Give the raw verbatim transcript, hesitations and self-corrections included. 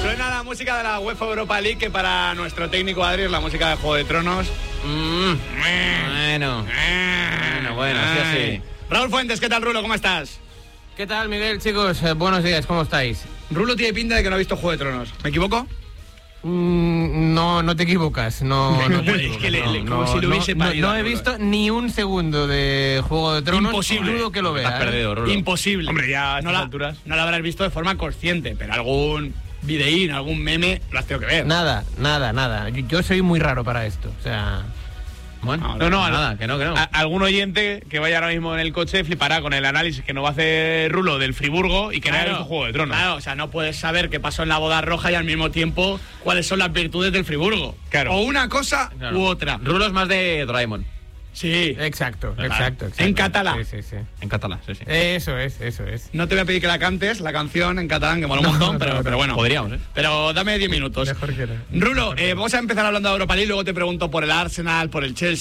Suena la música de la UEFA Europa League, que para nuestro técnico Adri es la música de Juego de Tronos. Mm, bueno, bueno, bueno, así así. Raúl Fuentes, ¿qué tal, Rulo? ¿Cómo estás? ¿Qué tal, Miguel, chicos? Eh, buenos días, ¿cómo estáis? Rulo tiene pinta de que no ha visto Juego de Tronos. ¿Me equivoco? Mm, no, no te equivocas. No, no te Es equivocas, que le- no, le- como no, si lo hubiese no, parido, no he Rulo. visto ni un segundo de Juego de Tronos. Imposible. Dudo que lo vea. Has ¿eh? perdido, Rulo. Imposible. Hombre, ya a no estas la, alturas. no la habrás visto de forma consciente, pero algún videín, algún meme lo has tenido que ver. Nada, nada, nada. Yo, yo soy muy raro para esto. O sea, Bueno, No, no, no, nada, que no, que no. A- algún oyente que vaya ahora mismo en el coche flipará con el análisis que nos va a hacer Rulo del Friburgo y que no haya visto Juego de Tronos. Claro, o sea, no puedes saber qué pasó en la boda roja y al mismo tiempo cuáles son las virtudes del Friburgo. Claro. O una cosa Claro. u otra. Rulo es más de Doraemon. Sí. exacto, Claro. exacto, exacto. En catalán. Sí, sí, sí. En catalán, sí, sí. Eso es, eso es. No te voy a pedir que la cantes, la canción en catalán, que mola un No, montón, no, pero, no. pero bueno. Podríamos, ¿eh? Pero dame diez minutos. Mejor que no. Rulo, eh, vamos a empezar hablando de Europa League, luego te pregunto por el Arsenal, por el Chelsea.